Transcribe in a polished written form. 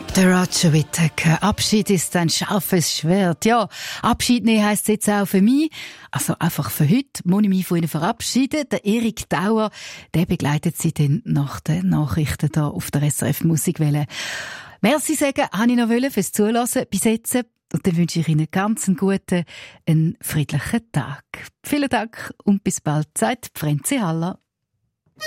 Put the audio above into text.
Der Roger Whittaker. Abschied ist ein scharfes Schwert. Ja, Abschied nehmen heisst jetzt auch für mich. Also einfach für heute muss ich mich von Ihnen verabschieden. Der Erik Dauer, der begleitet Sie dann nach den Nachrichten hier auf der SRF Musikwelle. Merci sagen, habe ich noch wollen fürs Zuhören bis jetzt. Und dann wünsche ich Ihnen ganz einen guten, einen friedlichen Tag. Vielen Dank und bis bald. Zeit Frenzi Haller.